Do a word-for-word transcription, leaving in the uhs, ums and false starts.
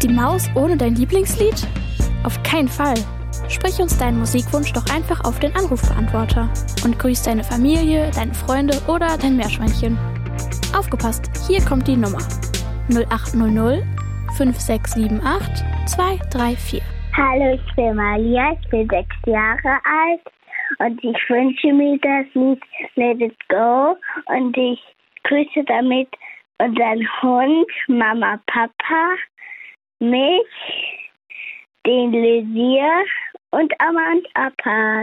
die Maus ohne dein Lieblingslied? Auf keinen Fall. Sprich uns deinen Musikwunsch doch einfach auf den Anrufbeantworter und grüß deine Familie, deine Freunde oder dein Meerschweinchen. Aufgepasst, hier kommt die Nummer null acht null null fünf sechs sieben acht zwei drei vier. Hallo, ich bin Malia, ich bin sechs Jahre alt und ich wünsche mir das Lied Let It Go und ich grüße damit unseren Hund, Mama, Papa, mich, den Lesier und Amma und Appa.